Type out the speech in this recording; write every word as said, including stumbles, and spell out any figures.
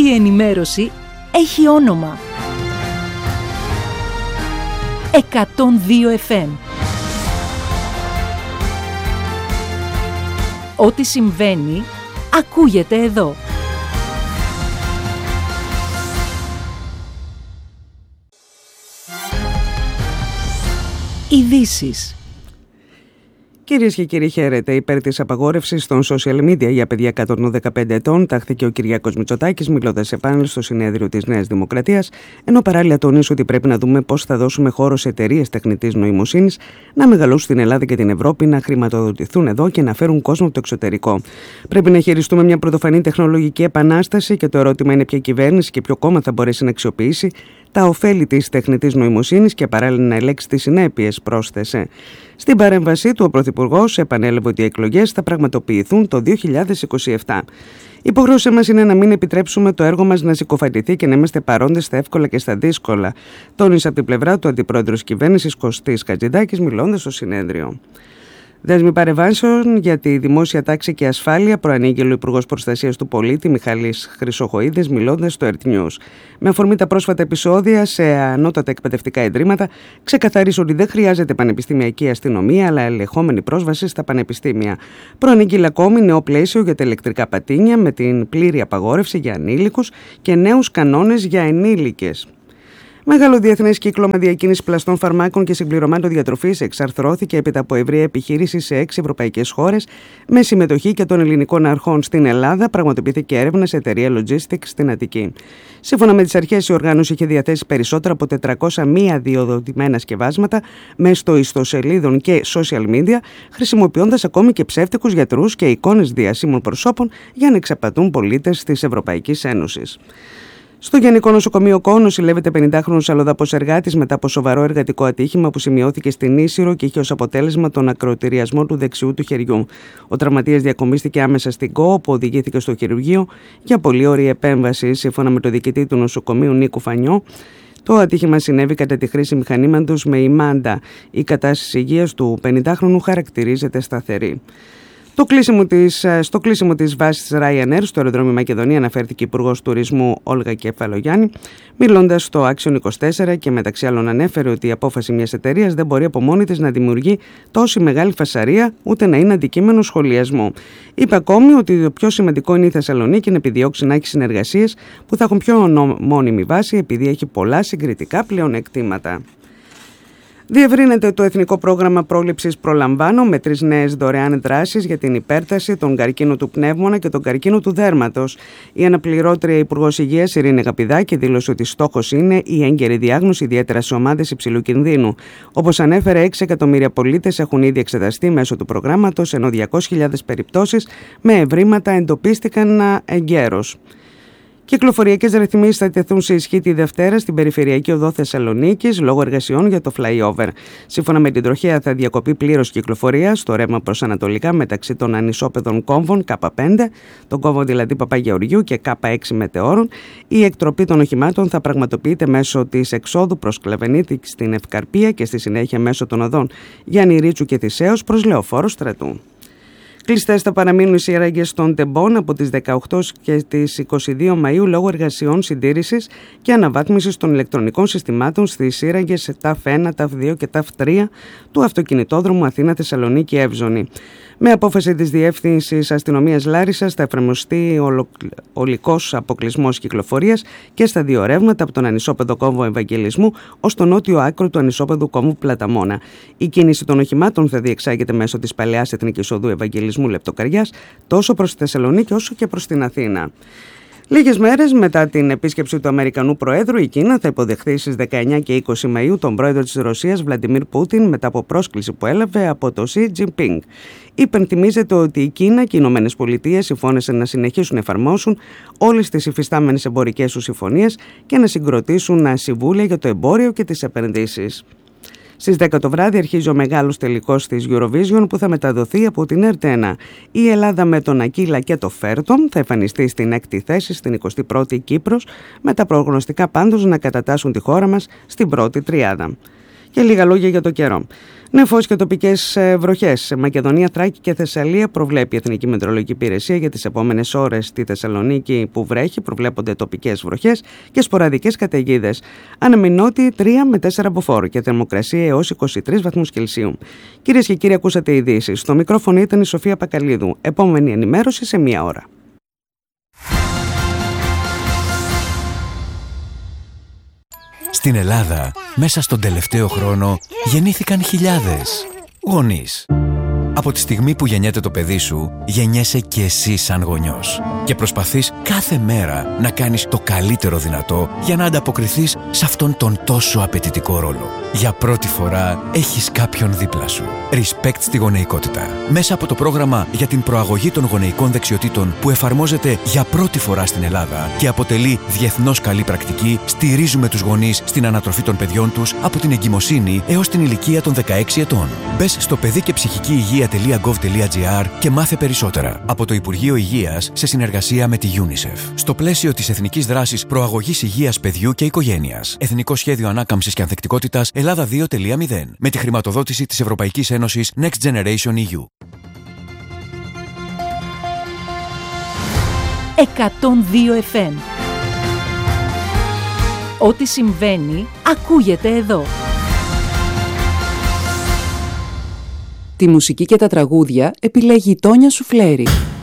Η ενημέρωση έχει όνομα. εκατόν δύο εφ εμ. Ό,τι συμβαίνει, ακούγεται εδώ. Ειδήσεις. Κυρίες και κύριοι, χαίρετε. Υπέρ της απαγόρευσης των social media για παιδιά κάτω των δεκαπέντε ετών τάχθηκε ο Κυριάκος Μητσοτάκης, μιλώντας σε πάνελ στο συνέδριο της Νέας Δημοκρατίας, ενώ παράλληλα τονίζει ότι πρέπει να δούμε πώς θα δώσουμε χώρο σε εταιρείες τεχνητής νοημοσύνης να μεγαλώσουν στην Ελλάδα και την Ευρώπη, να χρηματοδοτηθούν εδώ και να φέρουν κόσμο από το εξωτερικό. Πρέπει να χειριστούμε μια πρωτοφανή τεχνολογική επανάσταση και το ερώτημα είναι ποια κυβέρνηση και ποιο κόμμα θα μπορέσει να αξιοποιήσει τα ωφέλη της τεχνητής νοημοσύνης και παράλληλα να ελέγξει τις συνέπειες, πρόσθεσε. Στην παρέμβασή του, ο Πρωθυπουργός επανέλαβε ότι οι εκλογές θα πραγματοποιηθούν το δύο χιλιάδες είκοσι επτά. Η υποχρέωσή μας είναι να μην επιτρέψουμε το έργο μας να συκοφαντηθεί και να είμαστε παρόντες στα εύκολα και στα δύσκολα, τόνισε από την πλευρά του Αντιπρόεδρος Κυβέρνησης Κωστής Χατζηδάκης, μιλώντας στο συνέδριο. Δέσμη παρεμβάσεων για τη δημόσια τάξη και ασφάλεια προανήγγειλε ο Υπουργός Προστασίας του Πολίτη Μιχάλης Χρυσοχοΐδης, μιλώντας στο Earth News. Με αφορμή τα πρόσφατα επεισόδια σε ανώτατα εκπαιδευτικά ιδρύματα, ξεκαθαρίζει ότι δεν χρειάζεται πανεπιστημιακή αστυνομία, αλλά ελεγχόμενη πρόσβαση στα πανεπιστήμια. Προανήγγειλε ακόμη νέο πλαίσιο για τα ηλεκτρικά πατίνια με την πλήρη απαγόρευση για ανήλικους και νέους κανόνες για ενήλικες. Μεγάλο διεθνές κύκλωμα διακίνησης πλαστών φαρμάκων και συμπληρωμάτων διατροφής εξαρθρώθηκε έπειτα από ευρεία επιχείρηση σε έξι ευρωπαϊκές χώρες με συμμετοχή και των ελληνικών αρχών. Στην Ελλάδα πραγματοποιήθηκε έρευνα σε εταιρεία Logistics στην Αττική. Σύμφωνα με τις αρχές, η οργάνωση είχε διαθέσει περισσότερα από τετρακόσια μη αδειοδοτημένα σκευάσματα μέσω ιστοσελίδων και social media, χρησιμοποιώντας ακόμη και ψεύτικους γιατρούς και εικόνες διασύμων προσώπων για να εξαπατούν πολίτες της Ευρωπαϊκής Ένωσης. Στο Γενικό Νοσοκομείο Κο νοσηλεύεται πενηντάχρονος αλλοδαπός εργάτης μετά από σοβαρό εργατικό ατύχημα που σημειώθηκε στην Ίσυρο και είχε ως αποτέλεσμα τον ακροατηριασμό του δεξιού του χεριού. Ο τραυματίας διακομίστηκε άμεσα στην Κο, όπου οδηγήθηκε στο χειρουργείο για πολύ ωραία επέμβαση. Σύμφωνα με το διοικητή του νοσοκομείου Νίκο Φανιό, το ατύχημα συνέβη κατά τη χρήση μηχανήματος με ημάντα. Η κατάσταση υγείας του πενηντάχρονου χαρακτηρίζεται σταθερή. Το κλείσιμο της, στο κλείσιμο της βάσης Ryanair στο αεροδρόμιο Μακεδονία αναφέρθηκε η Υπουργός Τουρισμού Όλγα Κεφαλογιάννη, μιλώντας στο Action είκοσι τέσσερα και μεταξύ άλλων ανέφερε ότι η απόφαση μιας εταιρείας δεν μπορεί από μόνη της να δημιουργεί τόση μεγάλη φασαρία ούτε να είναι αντικείμενο σχολιασμού. Είπε ακόμη ότι το πιο σημαντικό είναι η Θεσσαλονίκη να επιδιώξει να έχει συνεργασίες που θα έχουν πιο μόνιμη βάση επειδή έχει πολλά συγκριτικά πλεονεκτήματα. Διευρύνεται το Εθνικό Πρόγραμμα Πρόληψης Προλαμβάνω με τρεις νέες δωρεάν δράσεις για την υπέρταση, τον καρκίνο του πνεύμονα και τον καρκίνο του δέρματος. Η αναπληρώτρια Υπουργός Υγείας Ειρήνη Γαπηδάκη δήλωσε ότι στόχος είναι η έγκαιρη διάγνωση, ιδιαίτερα σε ομάδες υψηλού κινδύνου. Όπως ανέφερε, έξι εκατομμύρια πολίτες έχουν ήδη εξεταστεί μέσω του προγράμματος, ενώ διακόσιες χιλιάδες περιπτώσεις με ευρήματα εντοπίστηκαν εγκαίρως. Κυκλοφοριακές ρυθμίσεις θα τεθούν σε ισχύ τη Δευτέρα στην Περιφερειακή Οδό Θεσσαλονίκης λόγω εργασιών για το flyover. Σύμφωνα με την τροχέα, θα διακοπεί πλήρως κυκλοφορία στο ρεύμα προς ανατολικά μεταξύ των ανισόπεδων κόμβων Κ πέντε, τον κόμβο δηλαδή Παπαγεωργιού και Κ έξι Μετεώρων. Η εκτροπή των οχημάτων θα πραγματοποιείται μέσω της εξόδου προς Κλαβενίτη στην Ευκαρπία και στη συνέχεια μέσω των οδών Γιάννη Ρίτσου και Θησέως προς Λεωφόρο Στρατού. Κλειστές θα παραμείνουν οι σύραγγες των τεμπών από τις δεκαοκτώ και τις είκοσι δύο Μαΐου λόγω εργασιών συντήρησης και αναβάθμισης των ηλεκτρονικών συστημάτων στις σύραγγες ΤΑΦ ένα, ΤΑΦ δύο και ΤΑΦ τρία του αυτοκινητόδρομου Αθήνα-Θεσσαλονίκη Εύζωνη. Με απόφαση της Διεύθυνσης Αστυνομίας Λάρισσας θα εφαρμοστεί ολικός αποκλεισμός κυκλοφορίας και στα δύο ρεύματα από τον ανισόπεδο κόμβο Ευαγγελισμού ως το νότιο άκρο του ανισόπεδου κόμβου Πλαταμόνα. Η κίνηση των οχημάτων θα διεξάγεται μέσω της παλαιάς Εθνικής Οδού Ευαγγελισμού Λεπτοκαριάς τόσο προς τη Θεσσαλονίκη όσο και προς την Αθήνα. Λίγες μέρες μετά την επίσκεψη του Αμερικανού Προέδρου, η Κίνα θα υποδεχθεί στις δεκαεννιά και είκοσι Μαΐου τον πρόεδρο της Ρωσίας Βλαντιμίρ Πούτιν μετά από πρόσκληση που έλαβε από το Σι Τζινπίνγκ. Υπενθυμίζεται ότι η Κίνα και οι Ηνωμένες Πολιτείες συμφώνησαν να συνεχίσουν να εφαρμόσουν όλες τις υφιστάμενες εμπορικές τους συμφωνίες και να συγκροτήσουν συμβούλια για το εμπόριο και τις επενδύσεις. Στις δέκα το βράδυ αρχίζει ο μεγάλος τελικός της Eurovision που θα μεταδοθεί από την Ερτ ένα. Η Ελλάδα με τον Ακύλα και το Φέρτον θα εμφανιστεί στην έκτη θέση στην εικοστή πρώτη Κύπρος, με τα προγνωστικά πάντως να κατατάσσουν τη χώρα μας στην πρώτη τριάδα. Και λίγα λόγια για το καιρό. Νεφός και τοπικές βροχές σε Μακεδονία, Θράκη και Θεσσαλία προβλέπει η Εθνική Μετεωρολογική Υπηρεσία. Για τις επόμενες ώρες στη Θεσσαλονίκη που βρέχει προβλέπονται τοπικές βροχές και σποραδικές καταιγίδες. Ανεμινότη τρία με τέσσερα μποφόρ και θερμοκρασία έως είκοσι τρεις βαθμούς Κελσίου. Κυρίες και κύριοι, ακούσατε ειδήσεις. Στο μικρόφωνο ήταν η Σοφία Πακαλίδου. Επόμενη ενημέρωση σε μία ώρα. Στην Ελλάδα, μέσα στον τελευταίο χρόνο, γεννήθηκαν χιλιάδες γονείς. Από τη στιγμή που γεννιέται το παιδί σου, γεννιέσαι και εσύ σαν γονιός. Και προσπαθείς κάθε μέρα να κάνεις το καλύτερο δυνατό για να ανταποκριθείς σε αυτόν τον τόσο απαιτητικό ρόλο. Για πρώτη φορά έχεις κάποιον δίπλα σου. Respect στη γονεϊκότητα. Μέσα από το πρόγραμμα για την προαγωγή των γονεϊκών δεξιοτήτων που εφαρμόζεται για πρώτη φορά στην Ελλάδα και αποτελεί διεθνώς καλή πρακτική, στηρίζουμε τους γονείς στην ανατροφή των παιδιών τους από την εγκυμοσύνη έως την ηλικία των δεκαέξι ετών. Μπες στο παιδί και ψυχική υγεία τελεία γκοβ τελεία τζι άρ και μάθε περισσότερα. Από το Υπουργείο Υγείας σε συνεργασία με τη UNICEF. Στο πλαίσιο της Εθνικής Δράσης Προαγωγής Υγείας Παιδιού και Οικογένειας. Εθνικό Σχέδιο Ανάκαμψης και Ανθεκτικότητας Ελλάδα δύο τελεία μηδέν. Με τη χρηματοδότηση της Ευρωπαϊκής Ένωσης Next Generation ι γιου. εκατόν δύο εφ εμ. Ό,τι συμβαίνει ακούγεται εδώ. Τη μουσική και τα τραγούδια επιλέγει η Τόνια Σουφλέρη.